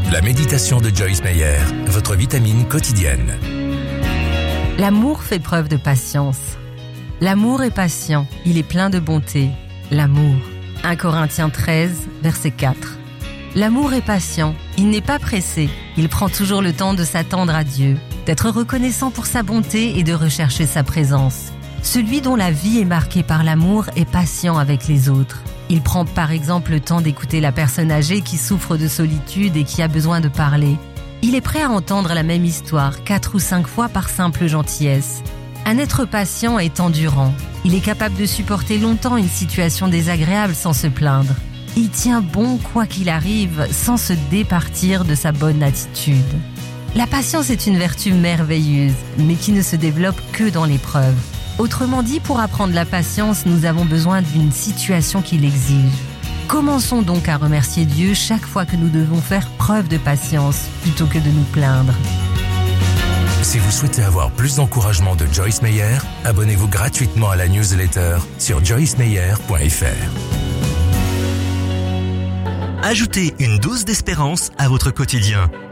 La méditation de Joyce Meyer, votre vitamine quotidienne. L'amour fait preuve de patience. L'amour est patient, il est plein de bonté. L'amour. 1 Corinthiens 13, verset 4. L'amour est patient, il n'est pas pressé, il prend toujours le temps de s'attendre à Dieu, d'être reconnaissant pour sa bonté et de rechercher sa présence. Celui dont la vie est marquée par l'amour est patient avec les autres. Il prend par exemple le temps d'écouter la personne âgée qui souffre de solitude et qui a besoin de parler. Il est prêt à entendre la même histoire 4 ou 5 fois par simple gentillesse. Un être patient est endurant. Il est capable de supporter longtemps une situation désagréable sans se plaindre. Il tient bon quoi qu'il arrive sans se départir de sa bonne attitude. La patience est une vertu merveilleuse, mais qui ne se développe que dans l'épreuve. Autrement dit, pour apprendre la patience, nous avons besoin d'une situation qui l'exige. Commençons donc à remercier Dieu chaque fois que nous devons faire preuve de patience, plutôt que de nous plaindre. Si vous souhaitez avoir plus d'encouragement de Joyce Meyer, abonnez-vous gratuitement à la newsletter sur joycemeyer.fr. Ajoutez une dose d'espérance à votre quotidien.